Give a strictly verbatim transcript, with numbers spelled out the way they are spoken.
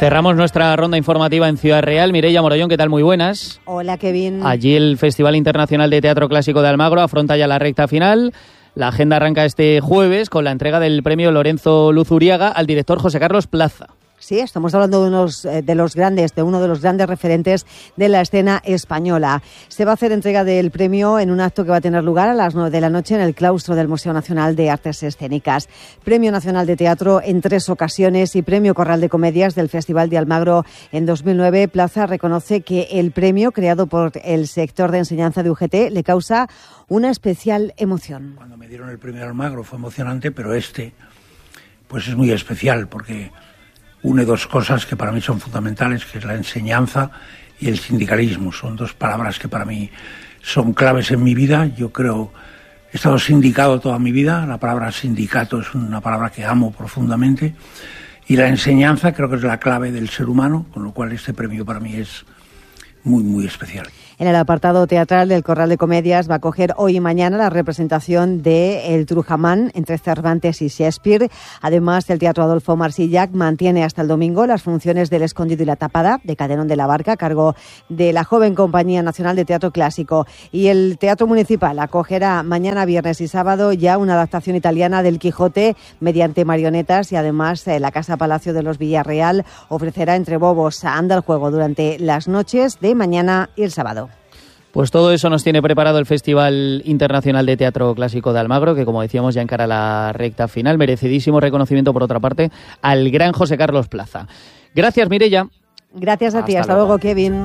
Cerramos nuestra ronda informativa en Ciudad Real. Mireia Morollón, ¿qué tal? Muy buenas. Hola, Kevin. Allí el Festival Internacional de Teatro Clásico de Almagro afronta ya la recta final. La agenda arranca este jueves con la entrega del premio Lorenzo Luzuriaga al director José Carlos Plaza. Sí, estamos hablando de, unos, de los grandes, de uno de los grandes referentes de la escena española. Se va a hacer entrega del premio en un acto que va a tener lugar a las nueve de la noche en el claustro del Museo Nacional de Artes Escénicas. Premio Nacional de Teatro en tres ocasiones y Premio Corral de Comedias del Festival de Almagro en dos mil nueve. Plaza reconoce que el premio, creado por el sector de enseñanza de U G T, le causa una especial emoción. Cuando me dieron el premio Almagro fue emocionante, pero este pues es muy especial porque une dos cosas que para mí son fundamentales, que es la enseñanza y el sindicalismo. Son dos palabras que para mí son claves en mi vida. Yo creo, he estado sindicado toda mi vida, la palabra sindicato es una palabra que amo profundamente, y la enseñanza creo que es la clave del ser humano, con lo cual este premio para mí es muy, muy especial. En el apartado teatral del Corral de Comedias va a coger hoy y mañana la representación de El Trujamán entre Cervantes y Shakespeare. Además, el Teatro Adolfo Marsillac mantiene hasta el domingo las funciones del Escondido y la Tapada de Caderón de la Barca a cargo de la joven Compañía Nacional de Teatro Clásico. Y el Teatro Municipal acogerá mañana, viernes y sábado ya una adaptación italiana del Quijote mediante marionetas, y además eh, la Casa Palacio de los Villarreal ofrecerá entre bobos anda el juego durante las noches de mañana y el sábado. Pues todo eso nos tiene preparado el Festival Internacional de Teatro Clásico de Almagro, que como decíamos ya encara la recta final. Merecidísimo reconocimiento, por otra parte, al gran José Carlos Plaza. Gracias, Mireia. Gracias a ti. Hasta Hasta luego, luego, Kevin.